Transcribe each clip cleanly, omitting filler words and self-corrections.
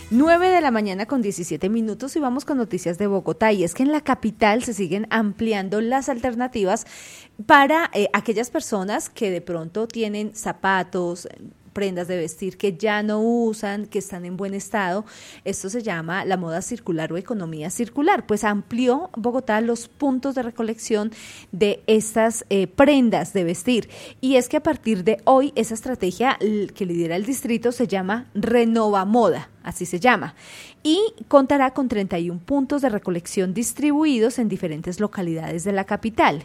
9 de la mañana con 17 minutos y vamos con noticias de Bogotá. Y es que en la capital se siguen ampliando las alternativas para aquellas personas que de pronto tienen zapatos, prendas de vestir que ya no usan, que están en buen estado. Esto se llama la moda circular o economía circular. Pues amplió Bogotá los puntos de recolección de estas prendas de vestir. Y es que a partir de hoy esa estrategia que lidera el distrito se llama Renovamoda, así se llama, y contará con 31 puntos de recolección distribuidos en diferentes localidades de la capital.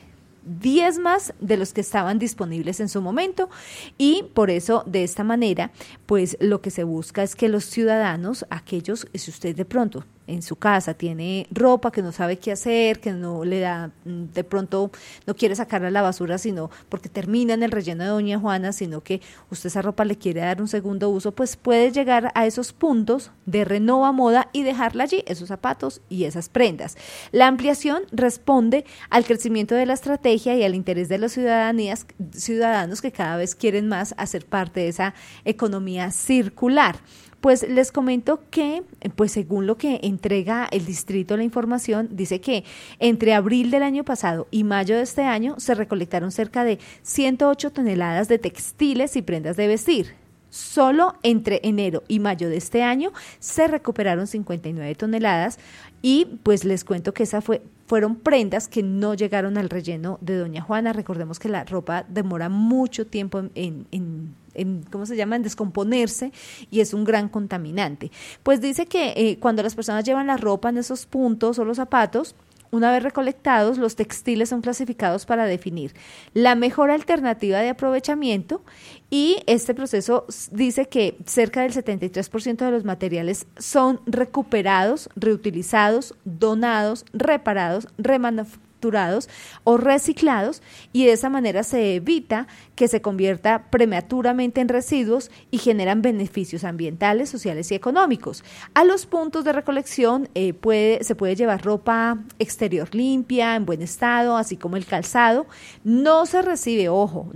10 más de los que estaban disponibles en su momento, y por eso de esta manera pues lo que se busca es que los ciudadanos, aquellos, si usted de pronto en su casa tiene ropa que no sabe qué hacer, que no le da, de pronto no quiere sacarla a la basura, sino porque termina en el relleno de Doña Juana, sino que usted esa ropa le quiere dar un segundo uso, pues puede llegar a esos puntos de Renovamoda y dejarla allí, esos zapatos y esas prendas. La ampliación responde al crecimiento de la estrategia y al interés de los ciudadanos que cada vez quieren más hacer parte de esa economía circular. Pues les comento que, pues según lo que entrega el distrito la información, dice que entre abril del año pasado y mayo de este año se recolectaron cerca de 108 toneladas de textiles y prendas de vestir. Solo entre enero y mayo de este año se recuperaron 59 toneladas y pues les cuento que fueron prendas que no llegaron al relleno de Doña Juana. Recordemos que la ropa demora mucho tiempo en ¿cómo se llama?, en descomponerse, y es un gran contaminante. Pues dice que cuando las personas llevan la ropa en esos puntos o los zapatos, una vez recolectados, los textiles son clasificados para definir la mejor alternativa de aprovechamiento, y este proceso dice que cerca del 73% de los materiales son recuperados, reutilizados, donados, reparados, remanufacturados o reciclados, y de esa manera se evita que se convierta prematuramente en residuos y generan beneficios ambientales, sociales y económicos. A los puntos de recolección se puede llevar ropa exterior limpia, en buen estado, así como el calzado. No se recibe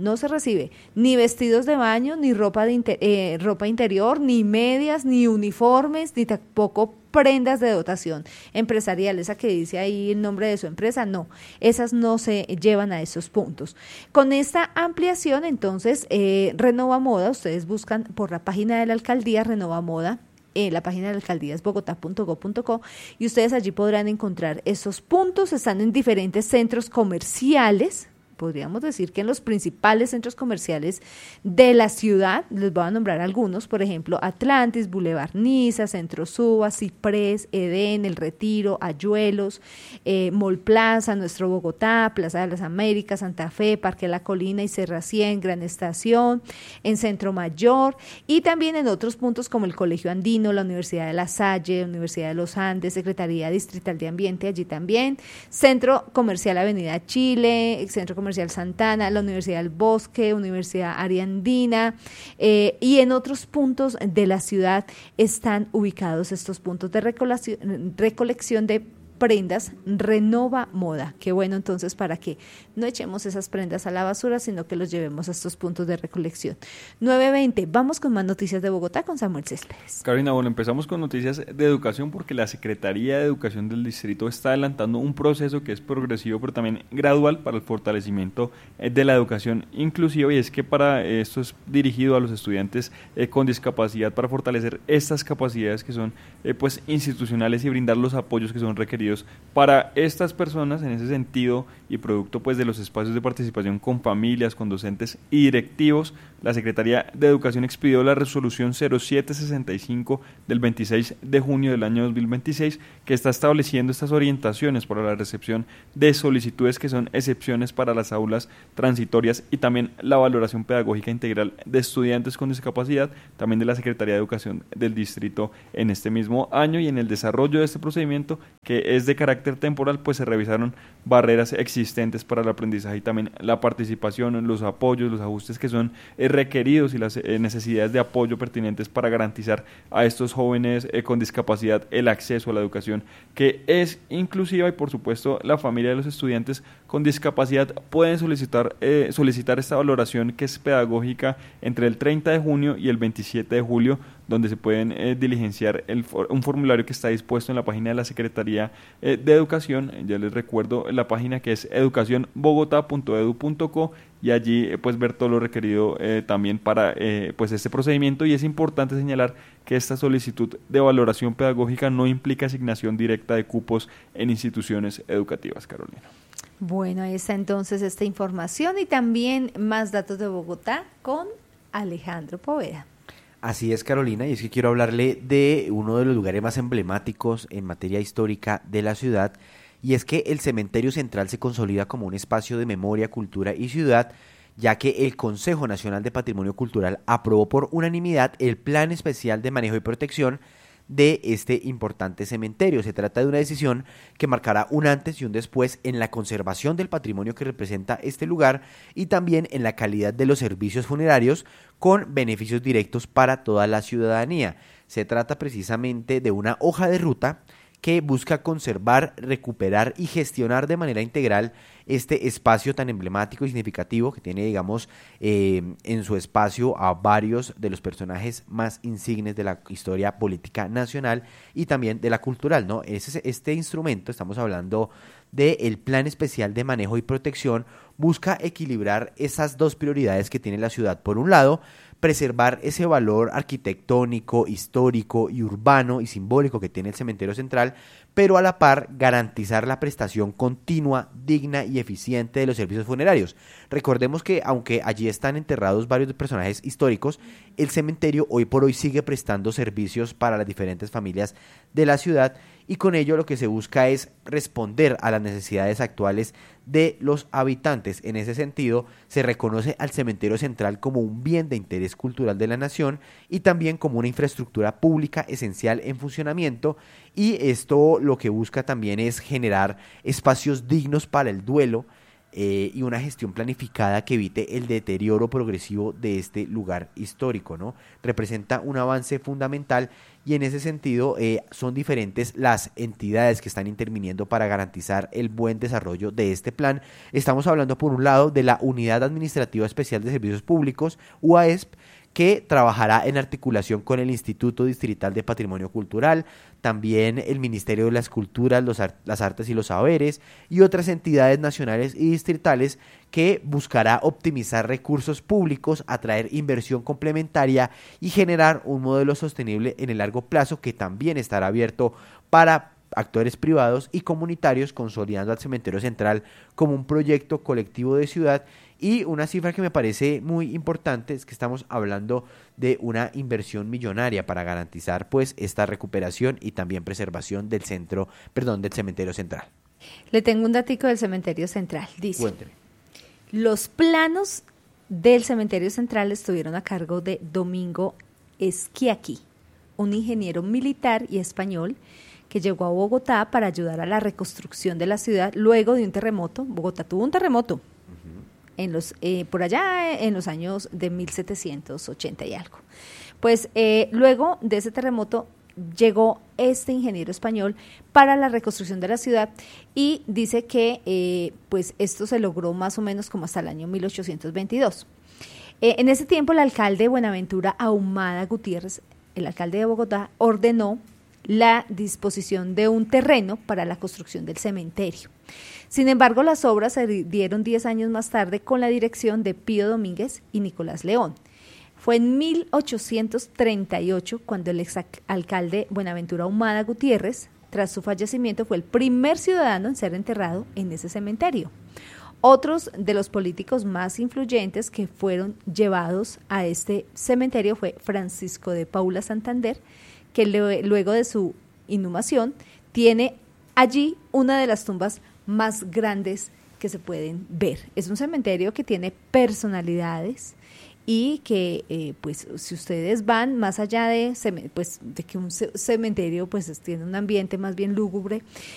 ni vestidos de baño, ni ropa interior, ni medias, ni uniformes, ni tampoco prendas de dotación empresarial, esa que dice ahí el nombre de su empresa, no, esas no se llevan a esos puntos. Con esta ampliación, entonces, Renovamoda, ustedes buscan por la página de la alcaldía Renovamoda, la página de la alcaldía es bogotá.gov.co, y ustedes allí podrán encontrar esos puntos. Están en diferentes centros comerciales. Podríamos decir que en los principales centros comerciales de la ciudad, les voy a nombrar algunos, por ejemplo, Atlantis, Boulevard Niza, Centro Suba, Ciprés, Edén, El Retiro, Ayuelos, Mall Plaza, Nuestro Bogotá, Plaza de las Américas, Santa Fe, Parque La Colina y Serra 100, Gran Estación, en Centro Mayor, y también en otros puntos como el Colegio Andino, la Universidad de La Salle, Universidad de los Andes, Secretaría Distrital de Ambiente, allí también, Centro Comercial Avenida Chile, Centro Comercial Santana, la Universidad del Bosque, Universidad Ariandina, y en otros puntos de la ciudad están ubicados estos puntos de recolección de prendas Renovamoda. Qué bueno, entonces, para que no echemos esas prendas a la basura, sino que los llevemos a estos puntos de recolección. 9:20, vamos con más noticias de Bogotá con Samuel Céspedes. Carolina, bueno, empezamos con noticias de educación porque la Secretaría de Educación del Distrito está adelantando un proceso que es progresivo pero también gradual para el fortalecimiento de la educación inclusiva, y es que para esto es dirigido a los estudiantes con discapacidad, para fortalecer estas capacidades que son pues institucionales y brindar los apoyos que son requeridos para estas personas. En ese sentido, y producto pues de los espacios de participación con familias, con docentes y directivos, la Secretaría de Educación expidió la resolución 0765 del 26 de junio del año 2026, que está estableciendo estas orientaciones para la recepción de solicitudes que son excepciones para las aulas transitorias, y también la valoración pedagógica integral de estudiantes con discapacidad, también de la Secretaría de Educación del Distrito en este mismo año. Y en el desarrollo de este procedimiento, que es de carácter temporal, pues se revisaron barreras existentes para el aprendizaje y también la participación, los apoyos, los ajustes que son requeridos y las necesidades de apoyo pertinentes para garantizar a estos jóvenes con discapacidad el acceso a la educación que es inclusiva, y por supuesto la familia de los estudiantes con discapacidad pueden solicitar esta valoración, que es pedagógica, entre el 30 de junio y el 27 de julio, donde se pueden diligenciar un formulario que está dispuesto en la página de la Secretaría de Educación. Ya les recuerdo la página, que es educacionbogotá.edu.co, y allí pues ver todo lo requerido también para pues este procedimiento. Y es importante señalar que esta solicitud de valoración pedagógica no implica asignación directa de cupos en instituciones educativas, Carolina. Bueno, ahí está entonces esta información y también más datos de Bogotá con Alejandro Poveda. Así es, Carolina, y es que quiero hablarle de uno de los lugares más emblemáticos en materia histórica de la ciudad, y es que el Cementerio Central se consolida como un espacio de memoria, cultura y ciudad, ya que el Consejo Nacional de Patrimonio Cultural aprobó por unanimidad el Plan Especial de Manejo y Protección de este importante cementerio. Se trata de una decisión que marcará un antes y un después en la conservación del patrimonio que representa este lugar y también en la calidad de los servicios funerarios, con beneficios directos para toda la ciudadanía. Se trata precisamente de una hoja de ruta que busca conservar, recuperar y gestionar de manera integral este espacio tan emblemático y significativo, que tiene, digamos, en su espacio a varios de los personajes más insignes de la historia política nacional y también de la cultural, ¿no? Este instrumento, estamos hablando del Plan Especial de Manejo y Protección, busca equilibrar esas dos prioridades que tiene la ciudad. Por un lado, preservar ese valor arquitectónico, histórico y urbano y simbólico que tiene el Cementerio Central, pero a la par garantizar la prestación continua, digna y eficiente de los servicios funerarios. Recordemos que aunque allí están enterrados varios personajes históricos, el cementerio hoy por hoy sigue prestando servicios para las diferentes familias de la ciudad, y con ello lo que se busca es responder a las necesidades actuales de los habitantes. En ese sentido, se reconoce al Cementerio Central como un bien de interés cultural de la nación y también como una infraestructura pública esencial en funcionamiento, y esto lo que busca también es generar espacios dignos para el duelo y una gestión planificada que evite el deterioro progresivo de este lugar histórico, ¿no? Representa un avance fundamental, y en ese sentido son diferentes las entidades que están interviniendo para garantizar el buen desarrollo de este plan. Estamos hablando, por un lado, de la Unidad Administrativa Especial de Servicios Públicos, UAESP, que trabajará en articulación con el Instituto Distrital de Patrimonio Cultural, también el Ministerio de las Culturas, las Artes y los Saberes, y otras entidades nacionales y distritales, que buscará optimizar recursos públicos, atraer inversión complementaria y generar un modelo sostenible en el largo plazo, que también estará abierto para actores privados y comunitarios, consolidando al Cementerio Central como un proyecto colectivo de ciudad. Y una cifra que me parece muy importante es que estamos hablando de una inversión millonaria para garantizar pues esta recuperación y también preservación del Cementerio Central. Le tengo un datico del Cementerio Central. Dice: Cuénteme. Los planos del Cementerio Central estuvieron a cargo de Domingo Schiacchi, un ingeniero militar y español que llegó a Bogotá para ayudar a la reconstrucción de la ciudad luego de un terremoto. Bogotá tuvo un terremoto por allá en los años de 1780 y algo. Pues luego de ese terremoto llegó este ingeniero español para la reconstrucción de la ciudad, y dice que pues esto se logró más o menos como hasta el año 1822. En ese tiempo el alcalde Buenaventura Ahumada Gutiérrez, el alcalde de Bogotá, ordenó la disposición de un terreno para la construcción del cementerio. Sin embargo, las obras se dieron 10 años más tarde con la dirección de Pío Domínguez y Nicolás León. Fue en 1838 cuando el exalcalde Buenaventura Ahumada Gutiérrez, tras su fallecimiento, fue el primer ciudadano en ser enterrado en ese cementerio. Otros de los políticos más influyentes que fueron llevados a este cementerio fue Francisco de Paula Santander, que luego de su inhumación tiene allí una de las tumbas más grandes que se pueden ver. Es un cementerio que tiene personalidades y que, pues, si ustedes van más allá de que un cementerio, pues, tiene un ambiente más bien lúgubre,